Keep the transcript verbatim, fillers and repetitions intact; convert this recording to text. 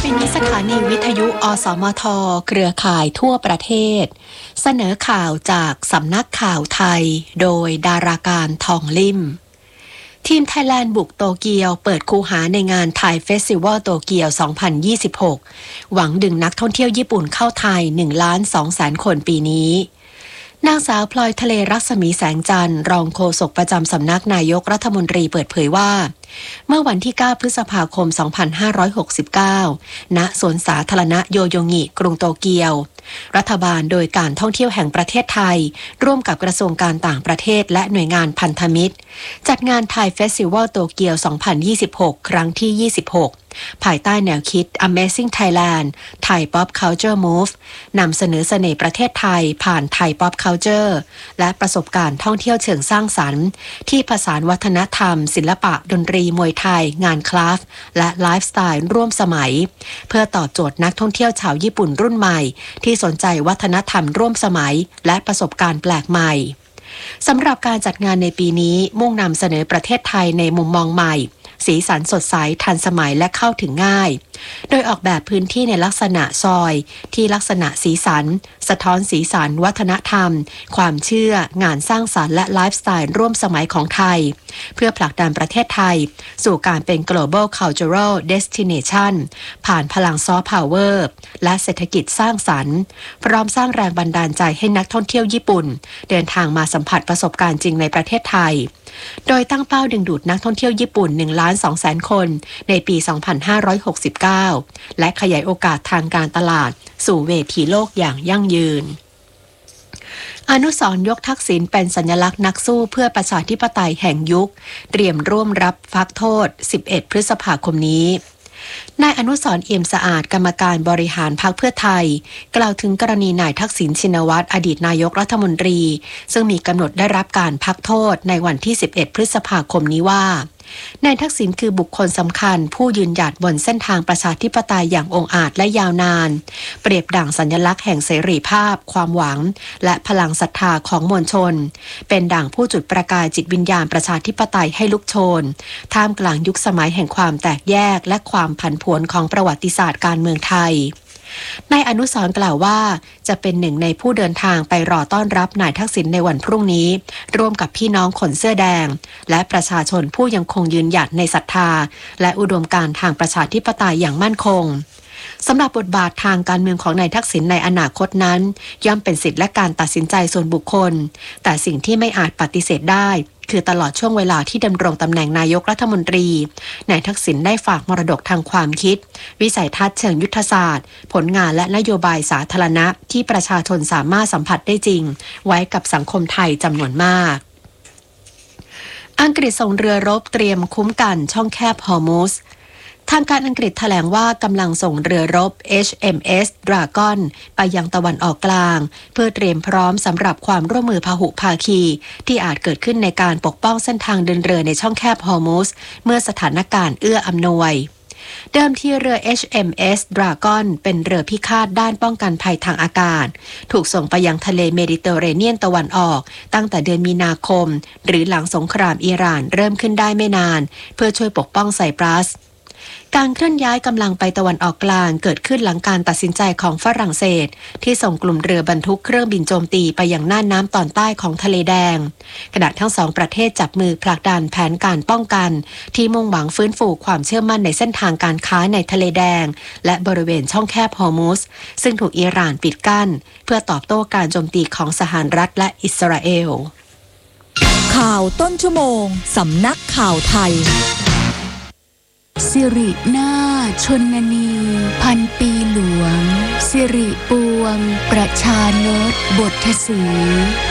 ชนิดสถานีวิทยุอสมทเครือข่ายทั่วประเทศเสนอข่าวจากสำนักข่าวไทยโดยดาราการทองลิ่มทีมไทยแลนด์บุกโตเกียวเปิดคูหาในงานไทยเฟสติวัลโตเกียว สองพันยี่สิบหก หวังดึงนักท่องเที่ยวญี่ปุ่นเข้าไทย หนึ่งล้านสองแสน คนปีนี้นางสาวพลอยทะเลรัศมีแสงจันทร์รองโฆษกประจำสำนักนายกรัฐมนตรีเปิดเผยว่าเมื่อวันที่ เก้า พฤษภาคม สองพันห้าร้อยหกสิบเก้า ณ สวนสาธารณะโยโยงิกรุงโตเกียวรัฐบาลโดยการท่องเที่ยวแห่งประเทศไทยร่วมกับกระทรวงการต่างประเทศและหน่วยงานพันธมิตรจัดงานไทยเฟสติวัลโตเกียว สองพันยี่สิบหก ครั้งที่ ยี่สิบหก ภายใต้แนวคิด Amazing Thailand Thai Pop Culture Move นำเสนอเสน่ห์ประเทศไทยผ่าน Thai Pop Culture และประสบการณ์ท่องเที่ยวเชิงสร้างสรรค์ที่ผสานวัฒนธรรมศิลปะดนตรีมวยไทยงานคราฟต์และไลฟ์สไตล์ร่วมสมัยเพื่อตอบโจทย์นักท่องเที่ยวชาวญี่ปุ่นรุ่นใหม่ที่สนใจวัฒนธรรมร่วมสมัยและประสบการณ์แปลกใหม่สำหรับการจัดงานในปีนี้มุ่งนำเสนอประเทศไทยในมุมมองใหม่สีสันสดใสทันสมัยและเข้าถึงง่ายโดยออกแบบพื้นที่ในลักษณะซอยที่ลักษณะสีสันสะท้อนสีสันวัฒนธรรมความเชื่องานสร้างสรรค์และไลฟ์สไตล์ร่วมสมัยของไทยเพื่อผลักดันประเทศไทยสู่การเป็น global cultural destination ผ่านพลังซอฟต์พาวเวอร์และเศรษฐกิจสร้างสรรค์พร้อมสร้างแรงบันดาลใจให้นักท่องเที่ยวญี่ปุ่นเดินทางมาสัมผัสประสบการณ์จริงในประเทศไทยโดยตั้งเป้าดึงดูดนักท่องเที่ยวญี่ปุ่น หนึ่งล้านสองแสน คนในปี สองพันห้าร้อยหกสิบเก้า และขยายโอกาสทางการตลาดสู่เวทีโลกอย่างยั่งยืนอนุสรณ์ยกทักษิณเป็นสัญลักษณ์นักสู้เพื่อประชาธิปไตยแห่งยุคเตรียมร่วมรับพักโทษ สิบเอ็ด พฤษภาคมนี้นายอนุสรณ์เอี่ยมสะอาดกรรมการบริหารพรรคเพื่อไทยกล่าวถึงกรณีนายทักษิณชินวัตรอดีตนายกรัฐมนตรีซึ่งมีกำหนดได้รับการพักโทษในวันที่สิบเอ็ดพฤษภาคมนี้ว่านายทักษิณคือบุคคลสำคัญผู้ยืนหยัดบนเส้นทางประชาธิปไตยอย่างองอาจและยาวนานเปรียบดั่งสัญลักษณ์แห่งเสรีภาพความหวังและพลังศรัทธาของมวลชนเป็นดั่งผู้จุดประกายจิตวิญญาณประชาธิปไตยให้ลุกโชนท่ามกลางยุคสมัยแห่งความแตกแยกและความผันผวนของประวัติศาสตร์การเมืองไทยนายอนุสรณ์กล่าวว่าจะเป็นหนึ่งในผู้เดินทางไปรอต้อนรับนายทักษิณในวันพรุ่งนี้ร่วมกับพี่น้องคนเสื้อแดงและประชาชนผู้ยังคงยืนหยัดในศรัทธาและอุดมการณ์ทางประชาธิปไตยอย่างมั่นคงสำหรับบทบาททางการเมืองของนายทักษิณในอนาคตนั้นย่อมเป็นสิทธิและการตัดสินใจส่วนบุคคลแต่สิ่งที่ไม่อาจปฏิเสธได้คือตลอดช่วงเวลาที่ดำรงตำแหน่งนายกรัฐมนตรีนายทักษิณได้ฝากมรดกทางความคิดวิสัยทัศน์เชิงยุทธศาสตร์ผลงานและนโยบายสาธารณะที่ประชาชนสามารถสัมผัสได้จริงไว้กับสังคมไทยจำนวนมากอังกฤษส่งเรือรบเตรียมคุ้มกันช่องแคบฮอร์มุซทางการอังกฤษแถลงว่ากำลังส่งเรือรบ เอช เอ็ม เอส Dragon ไปยังตะวันออกกลางเพื่อเตรียมพร้อมสำหรับความร่วมมือพหุภาคีที่อาจเกิดขึ้นในการปกป้องเส้นทางเดินเรือในช่องแคบฮอร์มุซเมื่อสถานการณ์เอื้ออำนวยเดิมที่เรือ เอช เอ็ม เอส Dragon เป็นเรือพิฆาตด้านป้องกันภัยทางอากาศถูกส่งไปยังทะเลเมดิเตอร์เรเนียนตะวันออกตั้งแต่เดือนมีนาคมหรือหลังสงครามอิหร่านเริ่มขึ้นได้ไม่นานเพื่อช่วยปกป้องไซปรัสการเคลื่อนย้ายกำลังไปตะวันออกกลางเกิดขึ้นหลังการตัดสินใจของฝรั่งเศสที่ส่งกลุ่มเรือบรรทุกเครื่องบินโจมตีไปยังน่านน้ำตอนใต้ของทะเลแดงขณะทั้งสองประเทศจับมือผลักดันแผนการป้องกันที่มุ่งหวังฟื้นฟูความเชื่อมั่นในเส้นทางการค้าในทะเลแดงและบริเวณช่องแคบฮอร์มุซซึ่งถูกอิหร่านปิดกั้นเพื่อตอบโต้การโจมตีของสหรัฐและอิสราเอลข่าวต้นชั่วโมงสำนักข่าวไทยสิรินาถชนนีพันปีหลวงสิริปวงประชานตบทศรี